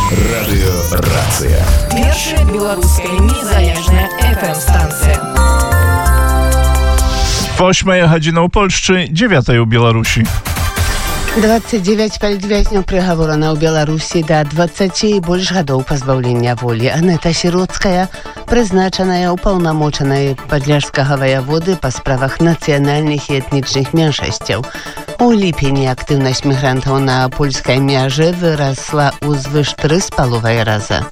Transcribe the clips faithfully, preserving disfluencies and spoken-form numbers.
Радыёрацыя. Першая беларуская незалежная эф эм-станцыя. Восьмая гадзіна ў Польшчы, дзевятая ў Беларусі. двадцать девять палітвязняў прыгаворана ў Беларусі да дваццаці і больш гадоў пазбаўлення волі. Анета Сіроцкая, прызначаная ўпаўнамочанай падляшскага ваяводы па справах нацыянальных і этнічных меншасцяў. У ліпені актыўнасць мігрантаў на польскай мяжы вырасла ў звыш тры з паловай раза.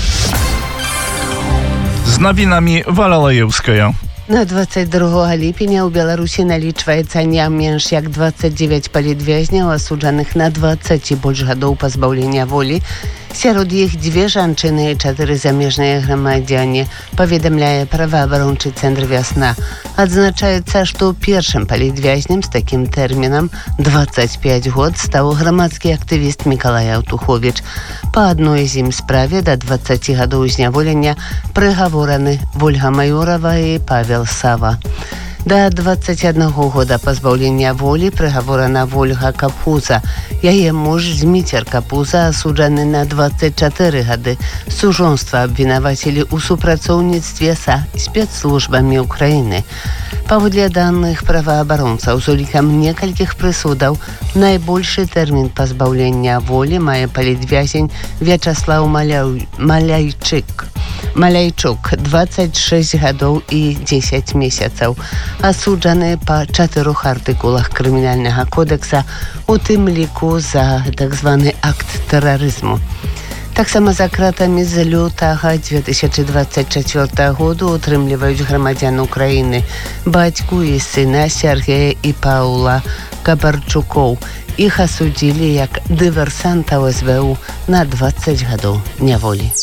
З навінамі Валя Лаеўская. На двадцать другога ліпеня ў Беларусі налічваецца не менш як двадцать девять палітвязняў, асуджаных на двадцать і больш гадоў пазбаўлення волі. Сярод іх дзве жанчыны і чатыры замежныя грамадзяне, паведамляе праваабарончы цэнтр «Вясна». Адзначаецца, што першым палітвязням з такім тэрмінам двадцать пять год стаў грамадскі актывіст Мікалай Аўтуховіч. Па адной з ім справе да дваццаці гадоў зняволення прыгавораны Вольга Майорова і Павел Сава. Да двадцать аднаго года пазбаўлення волі прыгаворана Вольга Капуза. Яе муж Зміцер Капуза асуджаны на двадцать чатыры гады. Сужонства абвінавацілі ў супрацоўніцтве са спецслужбамі Украіны. Паводле даных праваабаронцаў, з улікам некалькіх прысудаў, найбольшы тэрмін пазбаўлення волі мае палітвязень Вячаслаў Маляў... Маляйчык. Маляйчук, двадцать шесть гадоў і дзесяць месяцаў. Асуджаны па чатырох артыкулах крымінальнага кодекса, у тым ліку за так званы акт тэрарызму. Таксама за кратамі з лютага две тысячы двадцать чацвёртага году утрымліваюць грамадзян Украіны, бацьку і сына Сергея і Паўла Кабарчукоў. Іх асудзілі як дыверсантаў эс вэ у на двадцать гадоў няволі.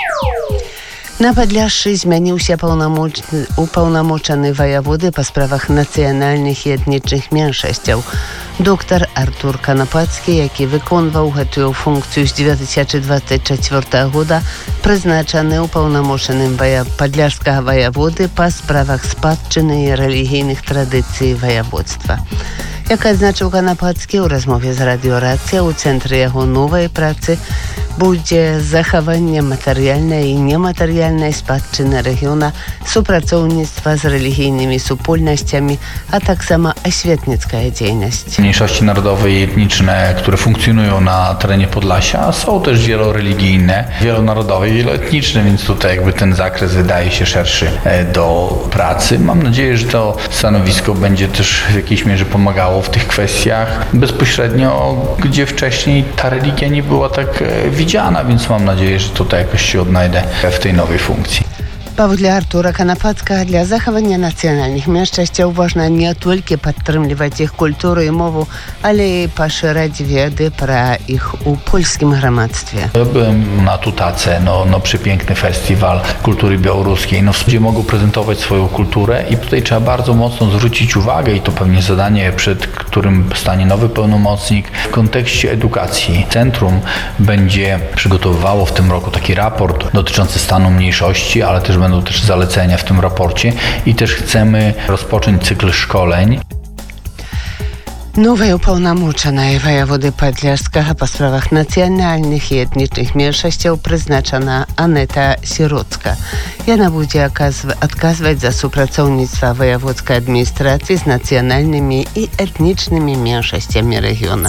На Падляшшы змяніўся упаўнамочаны ваяводы па справах нацыянальных і этнічных меншасцяў. Доктар Артур Канапацкі, які выконваў гэтую функцыю з две тысячы двадцать чацвёртага года, прызначаны ўпаўнамочаным вая... падляшскага ваяводы па справах спадчыны і рэлігійных традыцый ваяводства. Як адзначыў Канапацкі ў размове з радыёрацыя, у цэнтры яго новай працы будзе захаванне матэрыяльнай і нематэрыяльнай спадчыны рэгіёна, супрацоўніцтва з рэлігійнымі супольнасцямі, а таксама асветніцкая дзейнасць. Mniejszości narodowe i etniczne, które funkcjonują na terenie Podlasia, są też wieloreligijne, wielonarodowe i wieloetniczne, więc tutaj jakby ten zakres wydaje się szerszy do pracy. Mam nadzieję, że to stanowisko będzie też w jakiejś mierze pomagało w tych kwestiach bezpośrednio, gdzie wcześniej ta religia nie była tak widziana, więc mam nadzieję, że tutaj jakoś się odnajdę w tej nowej funkcji. Паводле Артура Канапацкага, для захавання нацыянальных меншасцяў важна не толькі падтрымліваць іх культуру і мову, ale i пашыраць веды пра іх у польскім грамадстве. Ja byłem na Tutace, no, no przepiękny festiwal kultury białoruskiej, no, gdzie mogą prezentować swoją kulturę i tutaj trzeba bardzo mocno zwrócić uwagę i to pewnie zadanie, przed którym stanie nowy pełnomocnik w kontekście edukacji. Centrum będzie przygotowywało w tym roku taki raport dotyczący stanu mniejszości, ale też będą też zalecenia w tym raporcie i też chcemy rozpocząć cykl szkoleń. Новая ўпаўнамочаная ваяводы Падляшскага па справах нацыянальных і этнічных меншасцяў прызначана Анета Сіроцка. Яна будзе адказваць за супрацоўніцтва ваяводскай адміністрацыі з нацыянальнымі і этнічнымі меншасцямі рэгіёна.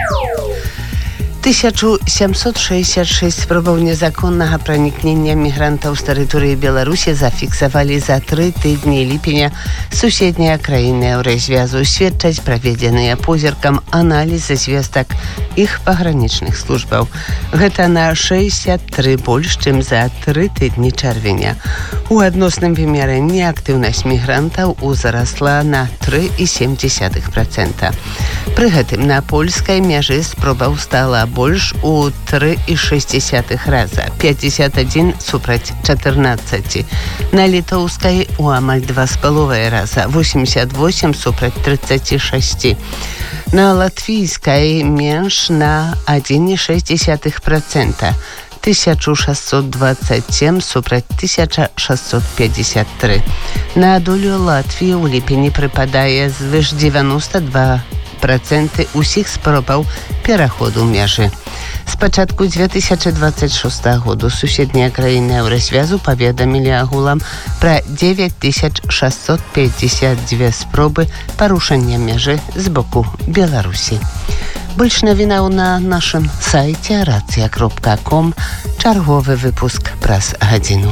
тысяча семьсот шестьдесят шесть спробаў незаконнага пранікнення мігрантаў з тэрыторыі Беларусі зафіксавалі за тры тыдні ліпеня суседнія краіны Еўразвязу, сведчаць праведзеныя позіркам аналізы звестак іх пагранічных службаў. Гэта на шэсцьдзясят тры больш, чым за тры тыдні чэрвеня. У адносным вымярэнні актыўнасць мігрантаў узрасла на тры і сем дзесятых працэнта. Пры гэтым на польскай мяжы спробаў стала больш у тры і шэсць дзесятых раза, пятьдесят один супраць чатырнаццаці. На літоўскай у амаль два з паловай раза, восемьдесят восемь супраць тридцать шесть. На латвійскай менш на один і шэсць дзесятых працэнта. тысяча шестьсот двадцать семь супраць тысяча шестьсот пятьдесят три. На долю Латвіі ў ліпені прыпадае звыш девяносто два проценты усіх спробаў пераходу мяжы. З пачатку две тысячи двадцать шестого года соседние краины Евросвязу поведомили агулам про девять тысяч шестьсот пятьдесят две спробы порушения межи с боку Беларуси. Больше новинаў на нашym сайcie racja kropka com. Czargowy wypusк праз гадзіну.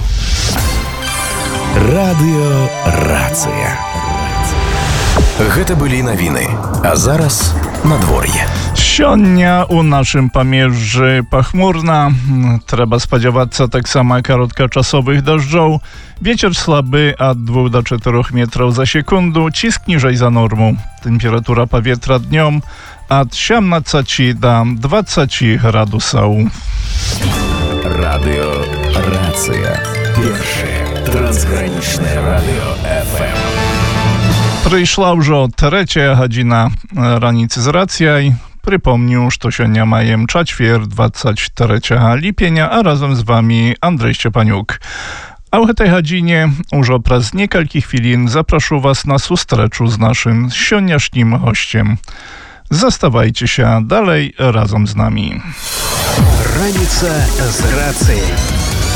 Радыё Рацыя. Гэта былі навіны. А зараз надвор'е. Сёння у нашым памежжы пахмурна. Трэба спадзявацца таксама кароткачасовых дажджоў. Вецер слабы ад двух до чатырох метраў за секунду. Ціск ніжэй за норму. Тэмпература паветра днём ад сямнаццаці да дваццаці градусаў. Радыё Рацыя. Першае трансгранічнае радыё эф эм. Прыйшла ўжо трэцяя гадзіна раніцы з рацыяй. Прыпомню, што сёння маем чацвер двадцать трэцяга ліпеня, а разам з вамі Андрэй Шчапанюк. А ў гэтай гадзіне ўжо праз некалькі хвілін запрашу вас на сустрэчу з нашым сённяшнім госцем. Заставайцеся далей разам з намі. Раніца з рацыяй.